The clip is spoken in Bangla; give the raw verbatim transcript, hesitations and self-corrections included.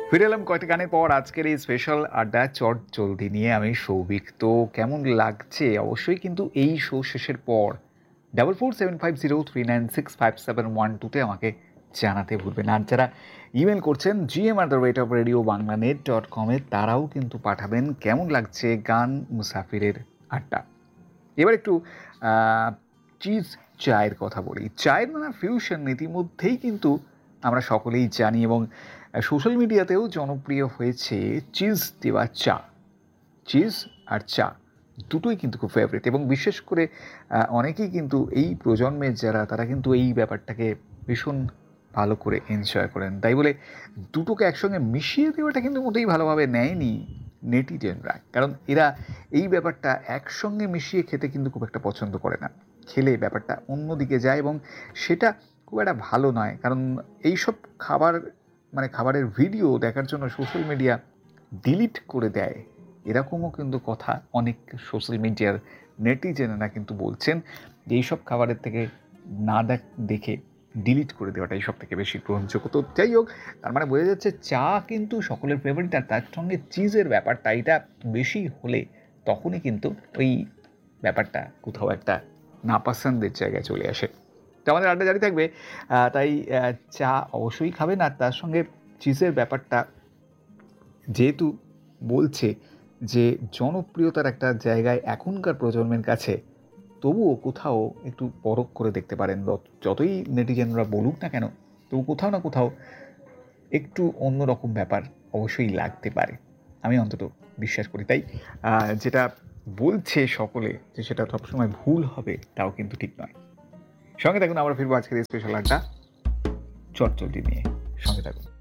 ফিরে এলাম কয়েকটা গানের পর আজকের এই স্পেশাল আড্ডা চট জলদি নিয়ে। আমি সৌভিক। তো কেমন লাগছে অবশ্যই কিন্তু এই শো শেষের পর double four seven five zero three nine six five seven one টুতে আমাকে জানাতে ভুলবেন। আর যারা ইমেল করছেন GM are the rate of radio Bangla net dot কমে তারাও কিন্তু পাঠাবেন কেমন লাগছে গান মুসাফিরের আড্ডা। এবার একটু চিজ চায়ের কথা বলি। চায়ের মানে ফিউশন ইতিমধ্যেই কিন্তু আমরা সকলেই জানি এবং সোশ্যাল মিডিয়াতেও জনপ্রিয় হয়েছে চিজ দেওয়া চা। চিজ আর চা দুটোই কিন্তু খুব ফেভারিট এবং বিশেষ করে অনেকেই কিন্তু এই প্রজন্মের যারা তারা কিন্তু এই ব্যাপারটাকে ভীষণ ভালো করে এনজয় করেন। তাই বলে দুটোকে একসঙ্গে মিশিয়ে দেওয়াটা কিন্তু মোটেই ভালোভাবে নেয়নি নেটিজেনরা, কারণ এরা এই ব্যাপারটা একসঙ্গে মিশিয়ে খেতে কিন্তু খুব একটা পছন্দ করে না। খেলে ব্যাপারটা অন্যদিকে যায় এবং সেটা খুব একটা ভালো নয়, কারণ এইসব খাবার মানে খাবারের ভিডিও দেখার জন্য সোশ্যাল মিডিয়া ডিলিট করে দেয়, এরকমও কিন্তু কথা অনেক সোশ্যাল মিডিয়ার নেটিজেনেরা কিন্তু বলছেন যে এইসব খাবারের থেকে না দেখ দেখে ডিলিট করে দেওয়াটাই সব থেকে বেশি গ্রহণযোগ্য। তো যাই হোক, তার মানে বোঝা যাচ্ছে চা কিন্তু সকলের ফেভারিট, আর তার সঙ্গে চিজের ব্যাপারটা এটা বেশি হলে তখনই কিন্তু ওই ব্যাপারটা কোথাও একটা নাপছন্দের জায়গায় চলে আসে। তো আমাদের আড্ডা জারি থাকবে, তাই চা অবশ্যই খাবেন। আর তার সঙ্গে চিজের ব্যাপারটা যেহেতু বলছে যে জনপ্রিয়তার একটা জায়গায় এখনকার প্রজন্মের কাছে, তবুও কোথাও একটু পরখ করে দেখতে পারেন। যতই নেটিজেনরা বলুক না কেন, তবু কোথাও না কোথাও একটু অন্যরকম ব্যাপার অবশ্যই লাগতে পারে, আমি অন্তত বিশ্বাস করি। তাই যেটা বলছে সকলে যে সেটা সবসময় ভুল হবে তাও কিন্তু ঠিক নয়। সঙ্গে থাকুন, আমরা ফিরবো আজকের স্পেশাল আড্ডা চটচলতি নিয়ে। সঙ্গে থাকুন।